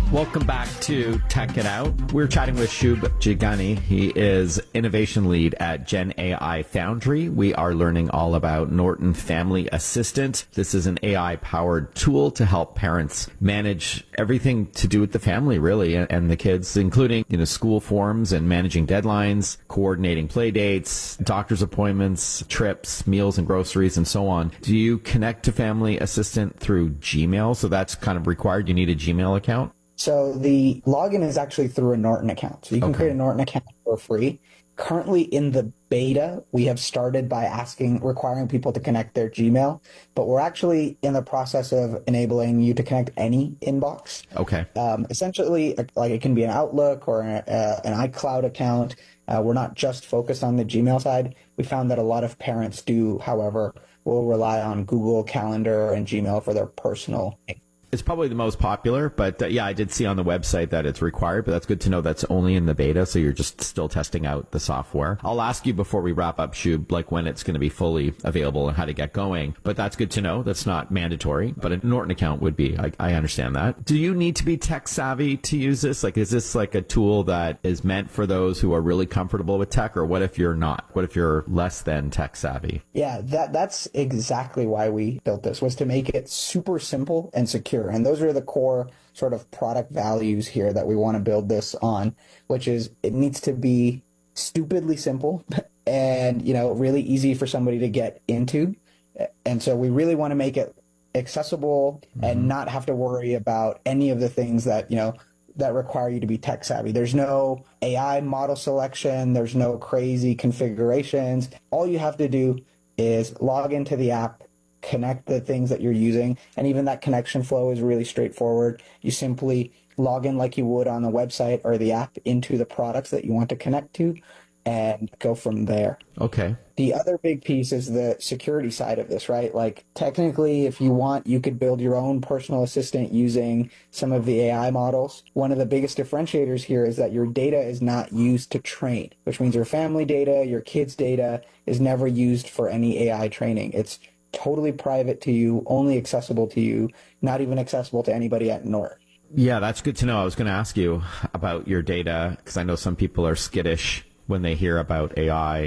Welcome back to Tech It Out. We're chatting with Shub Jigani. He is innovation lead at Gen AI Foundry. We are learning all about Norton Family Assistant. This is an AI-powered tool to help parents manage everything to do with the family, really, and the kids, including, school forms and managing deadlines, coordinating play dates, doctor's appointments, trips, meals and groceries, and so on. Do you connect to Family Assistant through Gmail? So that's kind of required. You need a Gmail account? So the login is actually through a Norton account. So you can create a Norton account for free. Currently in the beta, we have started by requiring people to connect their Gmail, but we're actually in the process of enabling you to connect any inbox. Okay. Essentially, like it can be an Outlook or an iCloud account. We're not just focused on the Gmail side. We found that a lot of parents do, however, will rely on Google Calendar and Gmail for their personal. It's probably the most popular, but I did see on the website that it's required, but that's good to know that's only in the beta, so you're just still testing out the software. I'll ask you before we wrap up, Shub, like when it's going to be fully available and how to get going, but that's good to know. That's not mandatory, but a Norton account would be. I understand that. Do you need to be tech savvy to use this? Like, is this like a tool that is meant for those who are really comfortable with tech, or what if you're not? What if you're less than tech savvy? Yeah, that's exactly why we built this, was to make it super simple and secure. And those are the core sort of product values here that we want to build this on, which is it needs to be stupidly simple and, really easy for somebody to get into. And so we really want to make it accessible and not have to worry about any of the things that, that require you to be tech savvy. There's no AI model selection. There's no crazy configurations. All you have to do is log into the app, connect the things that you're using, and even that connection flow is really straightforward. You simply log in like you would on the website or the app into the products that you want to connect to and go from there. Okay. The other big piece is the security side of this, right? Like technically, if you want, you could build your own personal assistant using some of the AI models. One of the biggest differentiators here is that your data is not used to train, which means your family data, your kids' data is never used for any AI training. It's totally private to you, only accessible to you, not even accessible to anybody at Norton. Yeah, that's good to know. I was going to ask you about your data because I know some people are skittish when they hear about AI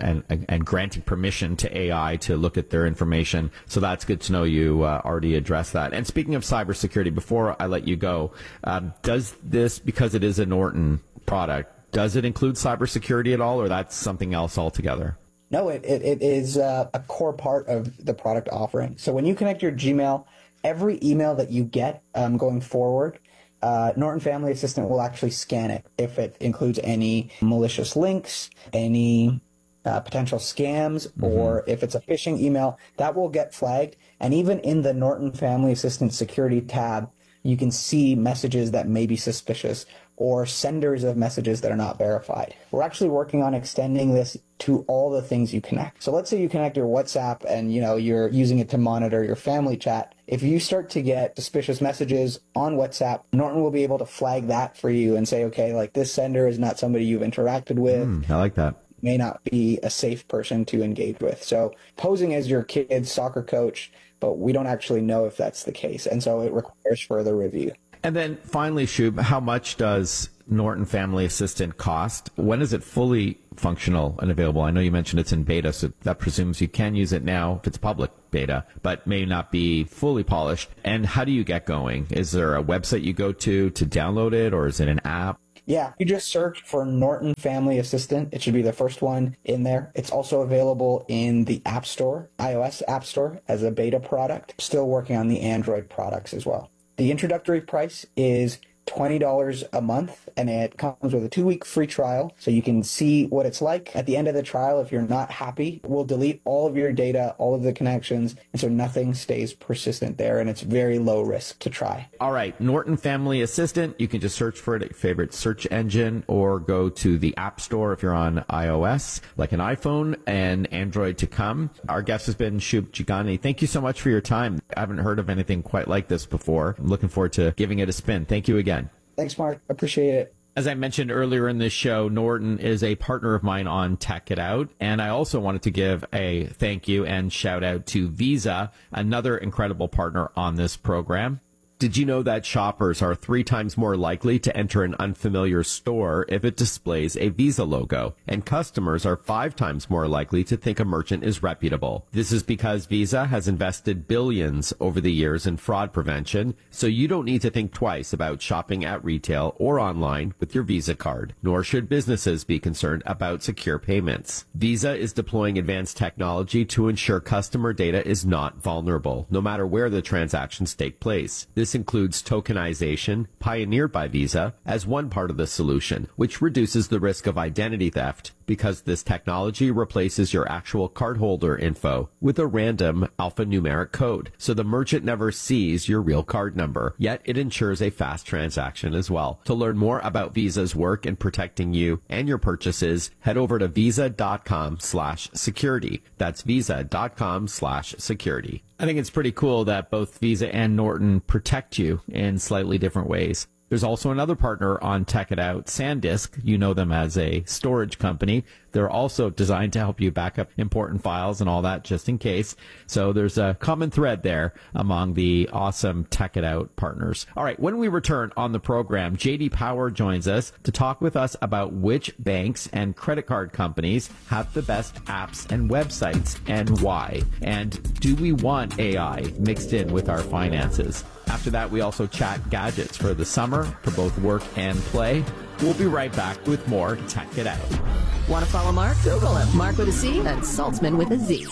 and granting permission to AI to look at their information. So that's good to know you already addressed that. And speaking of cybersecurity, before I let you go, does this, because it is a Norton product, does it include cybersecurity at all, or that's something else altogether? No, it is a core part of the product offering. So when you connect your Gmail, every email that you get going forward, Norton Family Assistant will actually scan it if it includes any malicious links, any potential scams, or if it's a phishing email, that will get flagged. And even in the Norton Family Assistant security tab, you can see messages that may be suspicious or senders of messages that are not verified. We're actually working on extending this to all the things you connect. So let's say you connect your WhatsApp and you're using it to monitor your family chat. If you start to get suspicious messages on WhatsApp, Norton will be able to flag that for you and say, okay, like this sender is not somebody you've interacted with. I like that. May not be a safe person to engage with. So posing as your kid's soccer coach, but we don't actually know if that's the case. And so it requires further review. And then finally, Shub, how much does Norton Family Assistant cost? When is it fully functional and available? I know you mentioned it's in beta, so that presumes you can use it now if it's public beta, but may not be fully polished. And how do you get going? Is there a website you go to download it, or is it an app? Yeah, you just search for Norton Family Assistant. It should be the first one in there. It's also available in the App Store, iOS App Store, as a beta product. Still working on the Android products as well. The introductory price is $20 a month, and it comes with a 2-week free trial, so you can see what it's like. At the end of the trial, if you're not happy, we'll delete all of your data, all of the connections, and so nothing stays persistent there, and it's very low risk to try. All right, Norton Family Assistant, you can just search for it at your favorite search engine or go to the App Store if you're on iOS, like an iPhone, and Android to come. Our guest has been Shub Jigani. Thank you so much for your time. I haven't heard of anything quite like this before. I'm looking forward to giving it a spin. Thank you again. Thanks, Mark. Appreciate it. As I mentioned earlier in this show, Norton is a partner of mine on Tech It Out. And I also wanted to give a thank you and shout out to Visa, another incredible partner on this program. Did you know that shoppers are 3 times more likely to enter an unfamiliar store if it displays a Visa logo? And customers are 5 times more likely to think a merchant is reputable. This is because Visa has invested billions over the years in fraud prevention, so you don't need to think twice about shopping at retail or online with your Visa card, nor should businesses be concerned about secure payments. Visa is deploying advanced technology to ensure customer data is not vulnerable, no matter where the transactions take place. This includes tokenization, pioneered by Visa, as one part of the solution, which reduces the risk of identity theft because this technology replaces your actual cardholder info with a random alphanumeric code, so the merchant never sees your real card number. Yet it ensures a fast transaction as well. To learn more about Visa's work in protecting you and your purchases, head over to visa.com/security. That's visa.com/security. I think it's pretty cool that both Visa and Norton protect you in slightly different ways. There's also another partner on Tech It Out, SanDisk. You know them as a storage company. They're also designed to help you back up important files and all that just in case. So there's a common thread there among the awesome Tech It Out partners. All right, when we return on the program, JD Power joins us to talk with us about which banks and credit card companies have the best apps and websites and why. And do we want AI mixed in with our finances? After that, we also chat gadgets for the summer for both work and play. We'll be right back with more Tech It Out. Want to follow Mark? Google him. Mark with a C and Saltzman with a Z.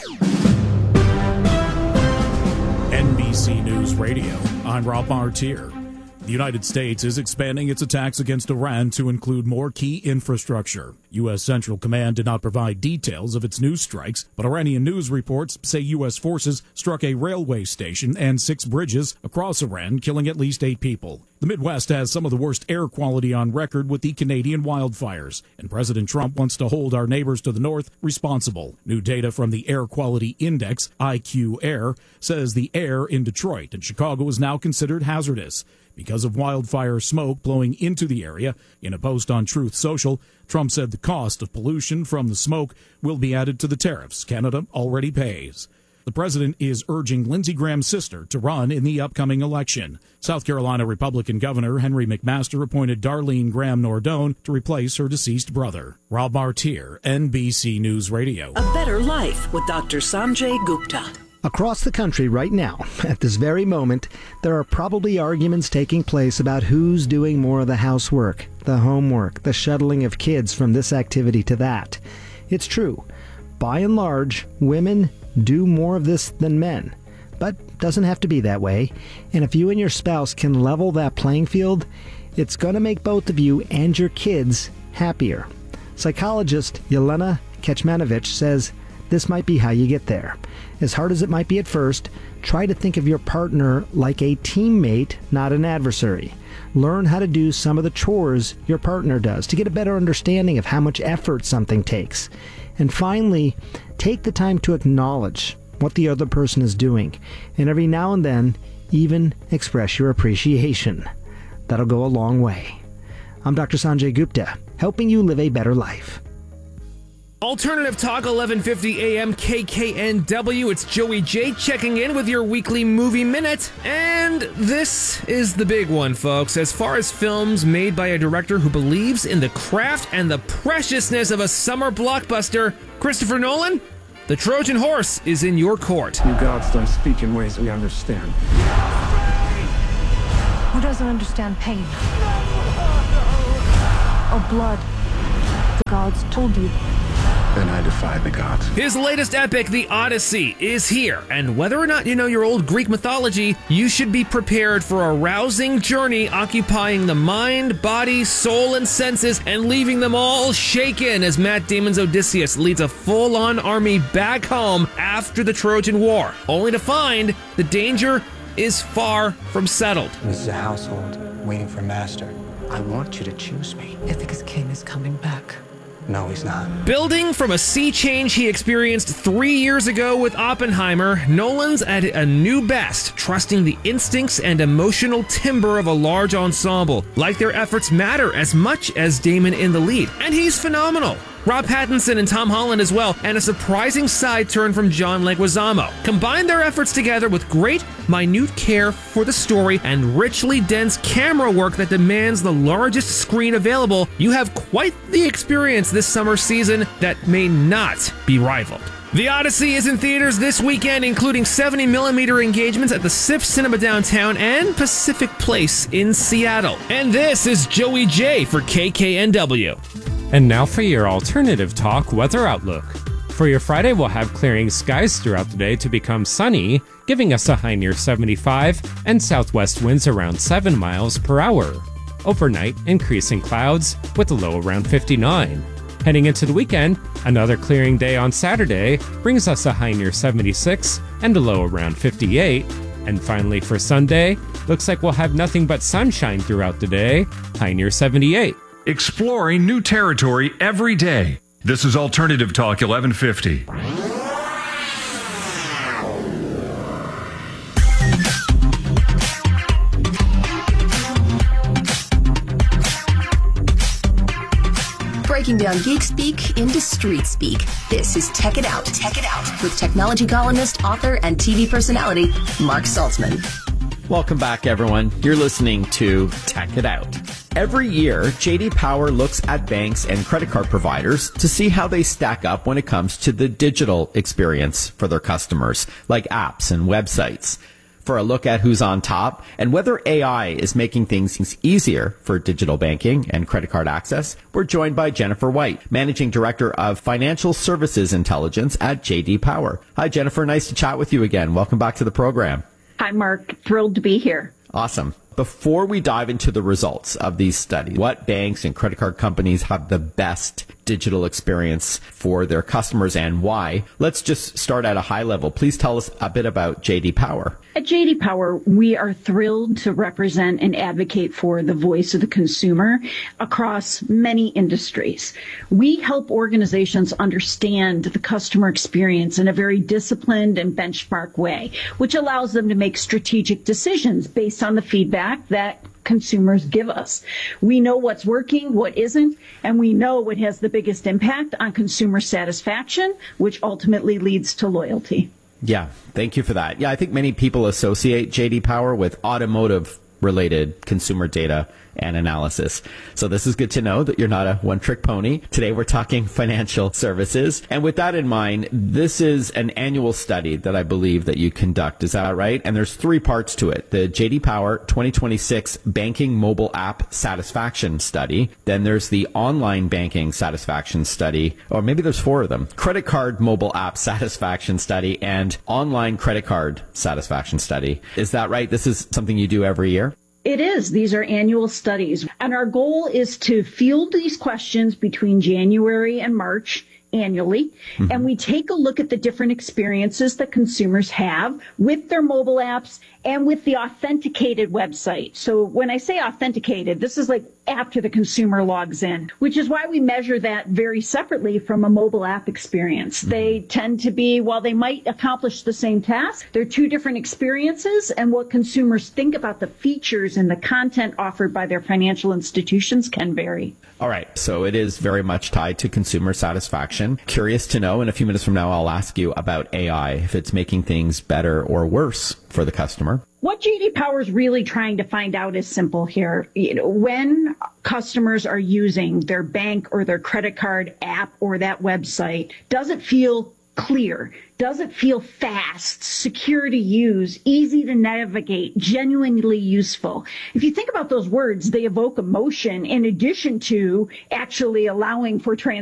NBC News Radio. I'm Rob Martier. The United States is expanding its attacks against Iran to include more key infrastructure. U.S. Central Command did not provide details of its new strikes, but Iranian news reports say U.S. forces struck a railway station and 6 bridges across Iran, killing at least 8 people. The Midwest has some of the worst air quality on record with the Canadian wildfires, and President Trump wants to hold our neighbors to the north responsible. New data from the Air Quality Index, IQ Air, says the air in Detroit and Chicago is now considered hazardous because of wildfire smoke blowing into the area. In a post on Truth Social, Trump said the cost of pollution from the smoke will be added to the tariffs Canada already pays. The president is urging Lindsey Graham's sister to run in the upcoming election. South Carolina Republican Governor Henry McMaster appointed Darlene Graham Nordone to replace her deceased brother. Rob Martier, NBC News Radio. A Better Life with Dr. Sanjay Gupta. Across the country right now, at this very moment, there are probably arguments taking place about who's doing more of the housework, the homework, the shuttling of kids from this activity to that. It's true. By and large, women do more of this than men. But doesn't have to be that way. And if you and your spouse can level that playing field, it's going to make both of you and your kids happier. Psychologist Yelena Kecmanovic says this might be how you get there. As hard as it might be at first, try to think of your partner like a teammate, not an adversary. Learn how to do some of the chores your partner does to get a better understanding of how much effort something takes. And finally, take the time to acknowledge what the other person is doing, and every now and then, even express your appreciation. That'll go a long way. I'm Dr. Sanjay Gupta, helping you live a better life. Alternative Talk 1150 AM KKNW. It's Joey J checking in with your weekly movie minute. And this is the big one, folks. As far as films made by a director who believes in the craft and the preciousness of a summer blockbuster, Christopher Nolan, The Trojan Horse is in your court. You gods don't speak in ways we understand. Who doesn't understand pain? Or blood? The gods told you. Then I defy the gods. His latest epic, The Odyssey, is here, and whether or not you know your old Greek mythology, you should be prepared for a rousing journey occupying the mind, body, soul, and senses, and leaving them all shaken as Matt Damon's Odysseus leads a full-on army back home after the Trojan War, only to find the danger is far from settled. This is a household waiting for a master. I want you to choose me. Ithaca's king is coming back. No, he's not. Building from a sea change he experienced 3 years ago with Oppenheimer, Nolan's at a new best, trusting the instincts and emotional timbre of a large ensemble. Like their efforts matter as much as Damon in the lead, and he's phenomenal. Rob Pattinson and Tom Holland as well, and a surprising side turn from John Leguizamo. Combine their efforts together with great, minute care for the story and richly dense camera work that demands the largest screen available, you have quite the experience this summer season that may not be rivaled. The Odyssey is in theaters this weekend, including 70mm engagements at the SIFF Cinema downtown and Pacific Place in Seattle. And this is Joey J for KKNW. And now for your alternative talk weather outlook. For your Friday, we'll have clearing skies throughout the day to become sunny, giving us a high near 75 and southwest winds around 7 miles per hour. Overnight, increasing clouds with a low around 59. Heading into the weekend, another clearing day on Saturday brings us a high near 76 and a low around 58. And finally for Sunday, looks like we'll have nothing but sunshine throughout the day, high near 78. Exploring new territory every day. This is Alternative Talk 1150. Breaking down geek speak into street speak. This is Tech It Out. Tech It Out with technology columnist, author, and TV personality Mark Saltzman. Welcome back, everyone. You're listening to Tech It Out. Every year, J.D. Power looks at banks and credit card providers to see how they stack up when it comes to the digital experience for their customers, like apps and websites. For a look at who's on top and whether AI is making things easier for digital banking and credit card access, we're joined by Jennifer White, Managing Director of Financial Services Intelligence at J.D. Power. Hi, Jennifer. Nice to chat with you again. Welcome back to the program. Hi, Mark. Thrilled to be here. Awesome. Before we dive into the results of these studies, what banks and credit card companies have the best digital experience for their customers and why? Let's just start at a high level. Please tell us a bit about J.D. Power. At J.D. Power, we are thrilled to represent and advocate for the voice of the consumer across many industries. We help organizations understand the customer experience in a very disciplined and benchmark way, which allows them to make strategic decisions based on the feedback that consumers give us. We know what's working, what isn't, and we know what has the biggest impact on consumer satisfaction, which ultimately leads to loyalty. Yeah, thank you for that. Yeah, I think many people associate J.D. Power with automotive-related consumer data and analysis. So this is good to know that you're not a one-trick pony. Today we're talking financial services. And with that in mind, this is an annual study that I believe that you conduct. Is that right? And there's 3 parts to it. The J.D. Power 2026 Banking Mobile App Satisfaction Study. Then there's the Online Banking Satisfaction Study, or maybe there's 4 of them. Credit Card Mobile App Satisfaction Study and Online Credit Card Satisfaction Study. Is that right? This is something you do every year? It is. These are annual studies. And our goal is to field these questions between January and March annually. Mm-hmm. And we take a look at the different experiences that consumers have with their mobile apps and with the authenticated website. So when I say authenticated, this is like after the consumer logs in, which is why we measure that very separately from a mobile app experience. Mm-hmm. They tend to be, while they might accomplish the same task, they're 2 different experiences, and what consumers think about the features and the content offered by their financial institutions can vary. All right. So it is very much tied to consumer satisfaction. Curious to know, in a few minutes from now, I'll ask you about AI, if it's making things better or worse for the customer. What J.D. Power is really trying to find out is simple here. When customers are using their bank or their credit card app or that website, does it feel clear? Does it feel fast, secure to use, easy to navigate, genuinely useful? If you think about those words, they evoke emotion in addition to actually allowing for